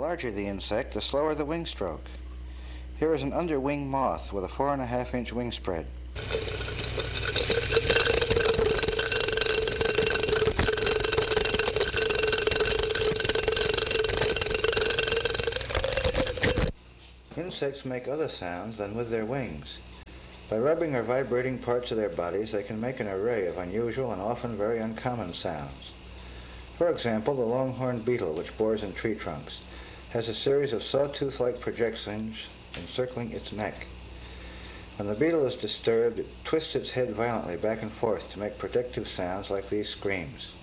larger the insect, the slower the wing stroke. Here is an underwing moth with a 4.5-inch wing spread. Insects make other sounds than with their wings. By rubbing or vibrating parts of their bodies, they can make an array of unusual and often very uncommon sounds. For example, the longhorn beetle, which bores in tree trunks, has a series of sawtooth-like projections encircling its neck. When the beetle is disturbed, it twists its head violently back and forth to make protective sounds like these screams.